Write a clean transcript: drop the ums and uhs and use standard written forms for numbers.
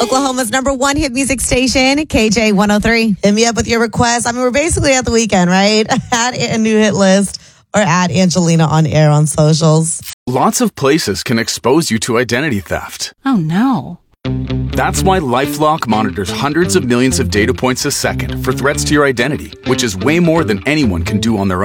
Oklahoma's #1 hit music station, KJ 103. Hit me up with your requests. I mean, we're basically at the weekend, right? Add a new hit list or add Angelina on air on socials. Lots of places can expose you to identity theft. Oh, no. That's why LifeLock monitors hundreds of millions of data points a second for threats to your identity, which is way more than anyone can do on their own.